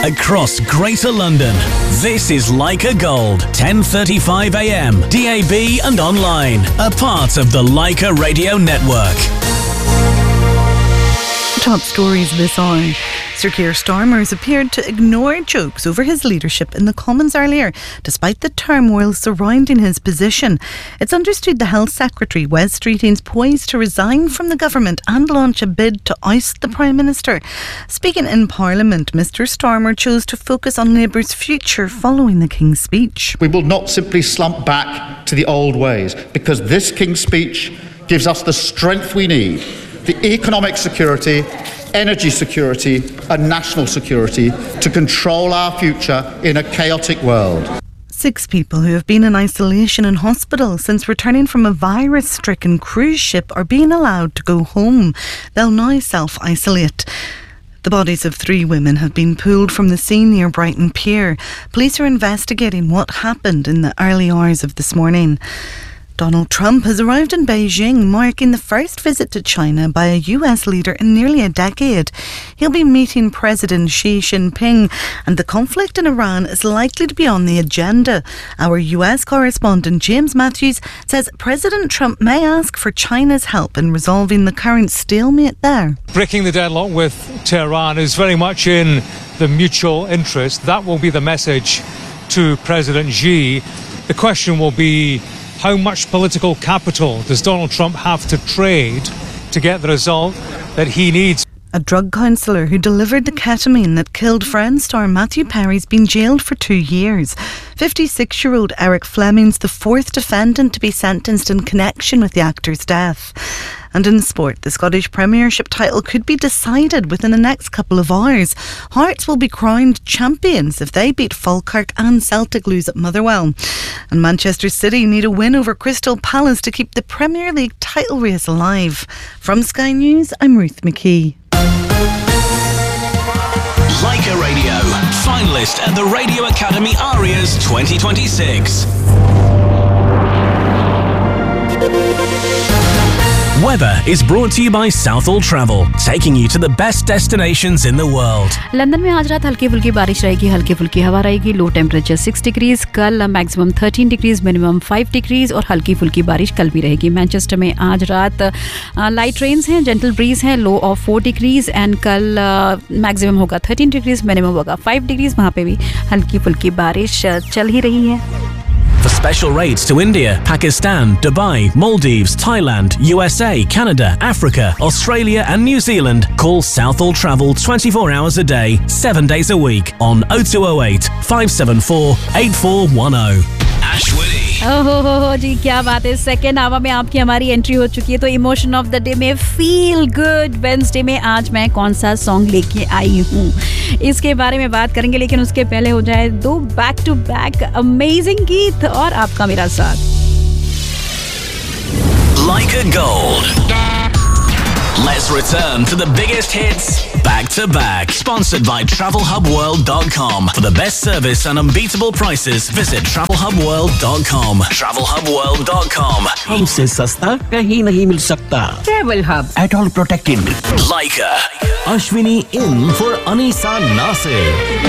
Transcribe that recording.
across Greater London. This is Leica Gold, 10:35 a.m. DAB and online. A part of the Leica Radio Network. Top stories this hour. Sir Keir Starmer has appeared to ignore jokes over his leadership in the Commons earlier, despite the turmoil surrounding his position. It's understood the Health Secretary, Wes Streeting's poised to resign from the government and launch a bid to oust the Prime Minister. Speaking in Parliament, Mr Starmer chose to focus on Labour's future following the King's speech. We will not simply slump back to the old ways, because this King's speech gives us the strength we need, the economic security, energy security and national security to control our future in a chaotic world. 6 people who have been in isolation in hospital since returning from a virus-stricken cruise ship are being allowed to go home. They'll now self-isolate. The bodies of 3 women have been pulled from the sea near Brighton Pier. Police are investigating what happened in the early hours of this morning. Donald Trump has arrived in Beijing, marking the first visit to China by a US leader in nearly a decade. He'll be meeting President Xi Jinping, and the conflict in Iran is likely to be on the agenda. Our US correspondent James Matthews says President Trump may ask for China's help in resolving the current stalemate there. Breaking the deadlock with Tehran is very much in the mutual interest. That will be the message to President Xi. The question will be, how much political capital does Donald Trump have to trade to get the result that he needs? A drug counsellor who delivered the ketamine that killed Friends star Matthew Perry's been jailed for 2 years. 56-year-old Eric Fleming's the 4th defendant to be sentenced in connection with the actor's death. And in sport, the Scottish Premiership title could be decided within the next couple of hours. Hearts will be crowned champions if they beat Falkirk and Celtic lose at Motherwell. And Manchester City need a win over Crystal Palace to keep the Premier League title race alive. From Sky News, I'm Ruth McKee. Leica Radio, finalist at the Radio Academy Arias 2026. Weather is brought to you by Southall Travel, taking you to the best destinations in the world. London में आज रात हल्की फुल्की बारिश रहेगी, हल्की फुल्की हवा रहेगी, लो टेम्परेचर 6 डिग्रीज, कल मैक्सिमम 13 डिग्रीज, मिनिमम 5 डिग्रीज और हल्की फुल्की बारिश कल भी रहेगी. मैनचेस्टर में आज रात लाइट रेन्स हैं, जेंटल ब्रीज हैं, लो ऑफ 4 डिग्रीज एंड कल मैक्सिमम होगा 13 डिग्रीज, मिनिमम होगा 5 डिग्रीज. वहाँ पे भी हल्की फुल्की बारिश चल ही रही है. For special rates to India, Pakistan, Dubai, Maldives, Thailand, USA, Canada, Africa, Australia and New Zealand, call Southall Travel 24 hours a day, 7 days a week on 0208 574 8410. Ashwini. ओहो जी, क्या बात है. सेकेंड आवर में आपकी हमारी एंट्री हो चुकी है. तो इमोशन ऑफ द डे में फील गुड वेडनेसडे में आज मैं कौन सा सॉन्ग लेके आई हूँ, इसके बारे में बात करेंगे. लेकिन उसके पहले हो जाए 2 बैक टू बैक अमेजिंग गीत और आपका मेरा साथ. Leica Gold. Let's return to the biggest hits back to back. Sponsored by TravelHubWorld.com. For the best service and unbeatable prices, visit TravelHubWorld.com. TravelHubWorld.com. हमसे सस्ता कहीं नहीं मिल सकता. Travel Hub. At all protected. Leica. Ashwini in for Anisa Nasir.